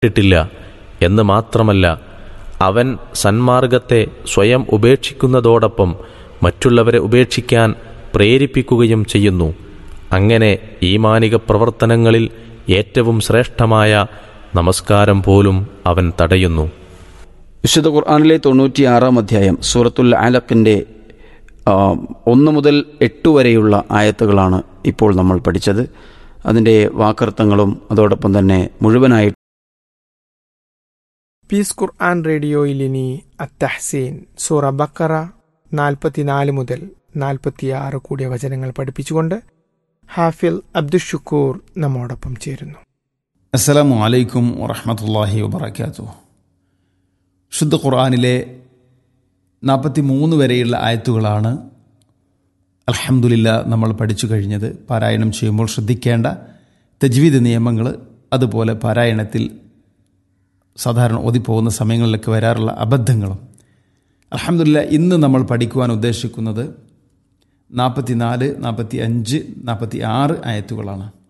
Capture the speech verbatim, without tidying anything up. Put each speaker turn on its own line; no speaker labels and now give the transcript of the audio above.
ിട്ടില്ല എന്ന് മാത്രമല്ല, അവൻ സന്മാർഗത്തെ സ്വയം ഉപേക്ഷിക്കുന്നതോടൊപ്പം മറ്റുള്ളവരെ ഉപേക്ഷിക്കാൻ പ്രേരിപ്പിക്കുകയും ചെയ്യുന്നു. അങ്ങനെ ഈമാനിക പ്രവർത്തനങ്ങളിൽ ഏറ്റവും ശ്രേഷ്ഠമായ നമസ്കാരം പോലും അവൻ തടയുന്നു.
വിശുദ്ധ ഖുർആനിലെ തൊണ്ണൂറ്റിയാറാം അധ്യായം സൂറത്തുൽ അലഖിൻ്റെ ഒന്ന് മുതൽ എട്ട് വരെയുള്ള ആയത്തുകളാണ് ഇപ്പോൾ നമ്മൾ പഠിച്ചത്. അതിൻ്റെ വാക്കർത്ഥങ്ങളും അതോടൊപ്പം തന്നെ മുഴുവനായിട്ട്
പീസ് ഖുർആൻ റേഡിയോയിൽ ഇനി അത്തഹ്സീൻ സൂറ ബക്കറ നാൽപ്പത്തിനാല് മുതൽ നാൽപ്പത്തിയാറ് കൂടിയ വചനങ്ങൾ പഠിപ്പിച്ചുകൊണ്ട് ഹാഫിൽ അബ്ദുഷുക്കൂർ നമ്മോടൊപ്പം ചേരുന്നു.
അസ്സലാമു അലൈക്കും വറഹ്മത്തുള്ളാഹി വബറകാതുഹു. ശുദ്ധ ഖുർആനിലെ നാൽപ്പത്തി മൂന്ന് വരെയുള്ള ആയത്തുകളാണ് അൽഹംദുലില്ലാ നമ്മൾ പഠിച്ചു കഴിഞ്ഞത്. പാരായണം ചെയ്യുമ്പോൾ ശ്രദ്ധിക്കേണ്ട തജ്വീദ് നിയമങ്ങൾ, അതുപോലെ പാരായണത്തിൽ സാധാരണ ഓതിപ്പോകുന്ന സമയങ്ങളിലൊക്കെ വരാറുള്ള അബദ്ധങ്ങളും. അൽഹംദുലില്ലാ ഇന്ന് നമ്മൾ പഠിക്കുവാൻ ഉദ്ദേശിക്കുന്നത് നാൽപ്പത്തി നാല്, നാൽപ്പത്തി അഞ്ച്, നാൽപ്പത്തി ആറ് ആയത്തുകളാണ്.